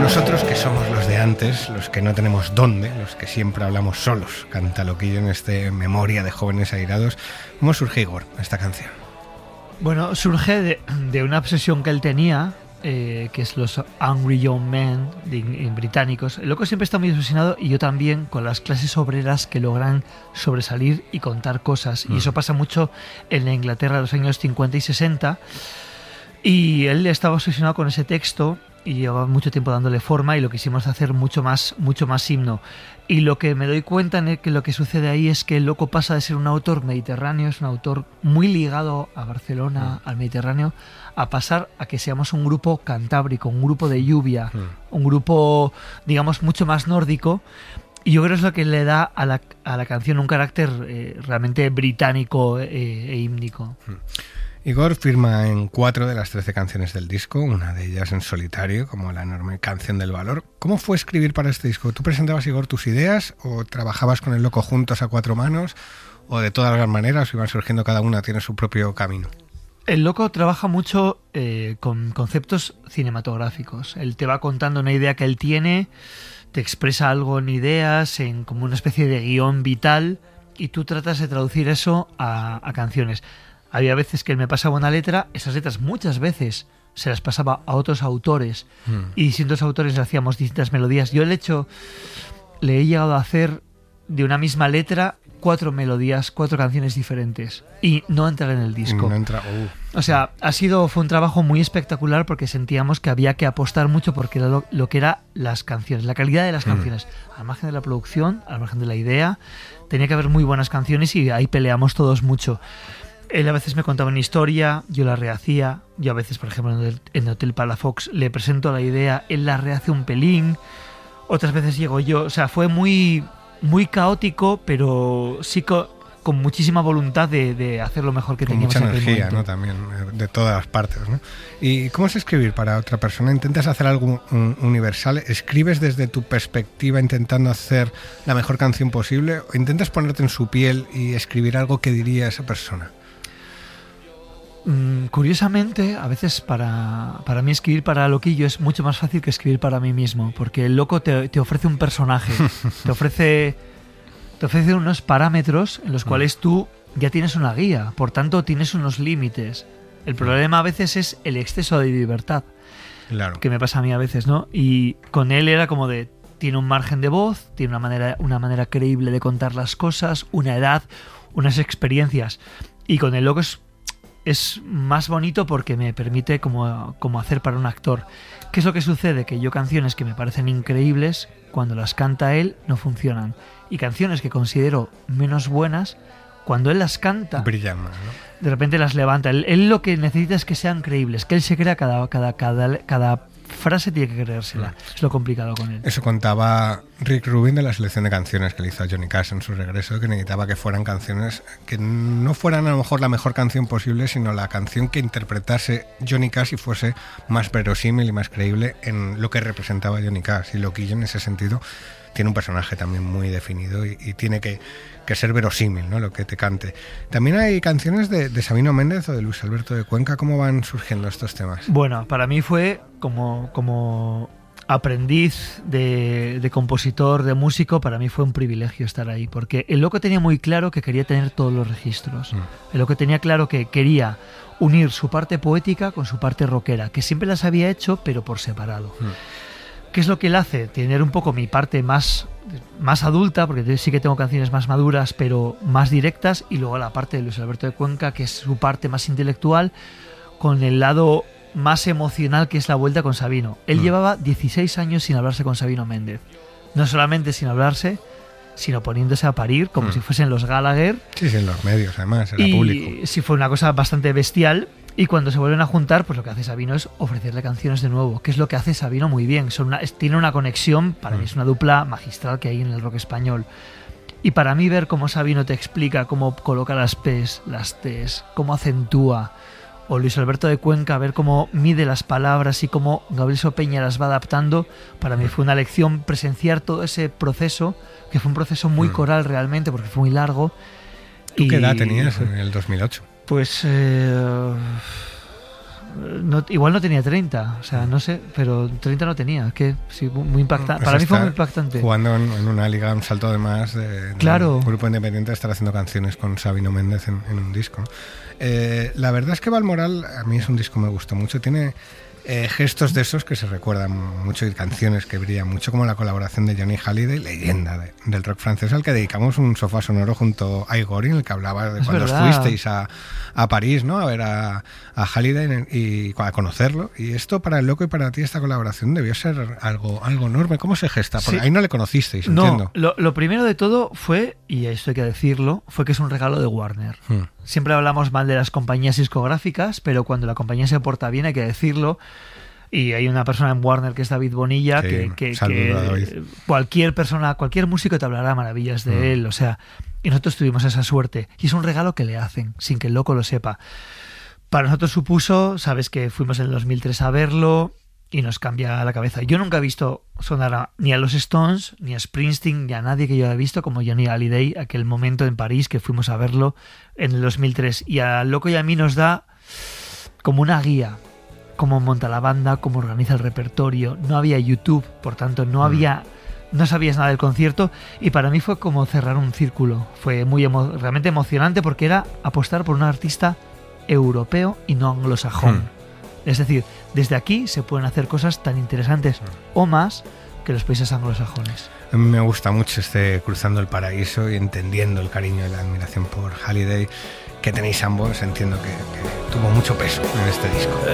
nosotros que somos los de antes, los que no tenemos dónde, los que siempre hablamos solos, canta Loquillo en este Memoria de jóvenes airados. ¿Cómo surge, Igor, esta canción? Bueno, surge de una obsesión que él tenía, que es los Angry Young Men británicos. El loco siempre está muy obsesionado, y yo también, con las clases obreras que logran sobresalir y contar cosas. Y eso pasa mucho en la Inglaterra de los años 50 y 60. Y él estaba obsesionado con ese texto y llevaba mucho tiempo dándole forma, y lo quisimos hacer mucho más himno. Y lo que me doy cuenta es que lo que sucede ahí es que el loco pasa de ser un autor mediterráneo, es un autor muy ligado a Barcelona, al Mediterráneo, a pasar a que seamos un grupo cantábrico, un grupo de lluvia, un grupo, digamos, mucho más nórdico. Y yo creo que es lo que le da a la canción un carácter realmente británico e hímnico. Igor firma en 4 de las 13 canciones del disco, una de ellas en solitario, como la enorme Canción del Valor. ¿Cómo fue escribir para este disco? ¿Tú presentabas, Igor, tus ideas o trabajabas con el loco juntos a 4 manos? ¿O de todas las maneras iban surgiendo, cada una tiene su propio camino? El loco trabaja mucho con conceptos cinematográficos. Él te va contando una idea que él tiene, te expresa algo en ideas, en como una especie de guión vital, y tú tratas de traducir eso a canciones. Había veces que él me pasaba una letra, esas letras muchas veces se las pasaba a otros autores, y distintos autores le hacíamos distintas melodías. Yo le he llegado a hacer de una misma letra 4 melodías, 4 canciones diferentes, y no entrar en el disco. O sea, fue un trabajo muy espectacular, porque sentíamos que había que apostar mucho porque era lo que eran las canciones, la calidad de las canciones, al margen de la producción, al margen de la idea. Tenía que haber muy buenas canciones, y ahí peleamos todos mucho. Él a veces me contaba una historia, yo la rehacía. Yo a veces, por ejemplo, en Hotel Palafox le presento la idea, él la rehace un pelín. Otras veces llego yo. O sea, fue muy, muy caótico, pero sí con muchísima voluntad de hacer lo mejor que teníamos. Con mucha energía, ¿no? También, de todas las partes, ¿no? ¿Y cómo es escribir para otra persona? ¿Intentas hacer algo universal? ¿Escribes desde tu perspectiva intentando hacer la mejor canción posible? ¿O intentas ponerte en su piel y escribir algo que diría esa persona? Curiosamente, a veces para mí escribir para Loquillo es mucho más fácil que escribir para mí mismo, porque el loco te ofrece un personaje, te ofrece unos parámetros en los cuales tú ya tienes una guía, por tanto tienes unos límites. El problema a veces es el exceso de libertad, claro, que me pasa a mí a veces, ¿no? Y con él era como tiene un margen de voz, tiene una manera creíble de contar las cosas, una edad, unas experiencias, y con el loco es más bonito porque me permite como hacer para un actor. ¿Qué es lo que sucede? Que yo canciones que me parecen increíbles, cuando las canta él, no funcionan. Y canciones que considero menos buenas, cuando él las canta, brillan más, ¿no? De repente las levanta. Él lo que necesita es que sean creíbles, que él se crea cada frase, tiene que creérsela. Es lo complicado con él. Eso contaba Rick Rubin de la selección de canciones que le hizo a Johnny Cash en su regreso, que necesitaba que fueran canciones que no fueran a lo mejor la mejor canción posible, sino la canción que interpretase Johnny Cash y fuese más verosímil y más creíble en lo que representaba Johnny Cash. Y Loquillo, en ese sentido, tiene un personaje también muy definido y tiene que ser verosímil, ¿no? Lo que te cante. También hay canciones de Sabino Méndez o de Luis Alberto de Cuenca. ¿Cómo van surgiendo estos temas? Bueno, para mí fue como aprendiz de compositor, de músico, para mí fue un privilegio estar ahí, porque el loco tenía muy claro que quería tener todos los registros. El loco tenía claro que quería unir su parte poética con su parte rockera, que siempre las había hecho, pero por separado. ¿Qué es lo que él hace? Tener un poco mi parte más adulta, porque sí que tengo canciones más maduras, pero más directas, y luego la parte de Luis Alberto de Cuenca, que es su parte más intelectual, con el lado más emocional, que es la vuelta con Sabino. Él llevaba 16 años sin hablarse con Sabino Méndez. No solamente sin hablarse, sino poniéndose a parir, como si fuesen los Gallagher. Sí, en los medios, además, era público. Y sí, fue una cosa bastante bestial. Y cuando se vuelven a juntar, pues lo que hace Sabino es ofrecerle canciones de nuevo, que es lo que hace Sabino muy bien. Tiene una conexión, para mí es una dupla magistral que hay en el rock español. Y para mí ver cómo Sabino te explica cómo coloca las P's, las T's, cómo acentúa, o Luis Alberto de Cuenca, ver cómo mide las palabras y cómo Gabriel Sopeña las va adaptando, para mí fue una lección presenciar todo ese proceso, que fue un proceso muy coral realmente, porque fue muy largo. ¿Tú qué edad tenías en el 2008? Pues igual no tenía 30, o sea, no sé, pero 30 no tenía, que sí, muy impactante. Para mí fue muy impactante. Jugando en una liga, un salto de más de claro. Un grupo independiente, estar haciendo canciones con Sabino Méndez en un disco. La verdad es que Balmoral, a mí es un disco que me gustó mucho, tiene gestos de esos que se recuerdan mucho y canciones que brillan mucho, como la colaboración de Johnny Hallyday, leyenda del rock francés, al que dedicamos un sofá sonoro junto a Igor, en el que hablaba de cuando os fuisteis a París, ¿no? A ver a Hallyday y a conocerlo. Y esto para el Loco y para ti, esta colaboración debió ser algo enorme. ¿Cómo se gesta? Porque ahí no le conocisteis, entiendo. Lo primero de todo fue, y esto hay que decirlo, fue que es un regalo de Warner. Siempre hablamos mal de las compañías discográficas, pero cuando la compañía se porta bien hay que decirlo. Y hay una persona en Warner que es David Bonilla, sí, que cualquier persona, cualquier músico te hablará maravillas de él, o sea, y nosotros tuvimos esa suerte. Y es un regalo que le hacen, sin que el loco lo sepa. Para nosotros supuso, sabes que fuimos en el 2003 a verlo y nos cambia la cabeza. Yo nunca he visto sonar ni a los Stones, ni a Springsteen, ni a nadie que yo haya visto como Johnny Hallyday, aquel momento en París que fuimos a verlo en el 2003. Y al loco y a mí nos da como una guía, cómo monta la banda, cómo organiza el repertorio. No había YouTube, por tanto no sabías nada del concierto, y para mí fue como cerrar un círculo. Fue realmente emocionante porque era apostar por un artista europeo y no anglosajón. Es decir, desde aquí se pueden hacer cosas tan interesantes o más que los países anglosajones. A mí me gusta mucho Cruzando el Paraíso y entendiendo el cariño y la admiración por Hallyday que tenéis ambos. Entiendo que tuvo mucho peso en este disco.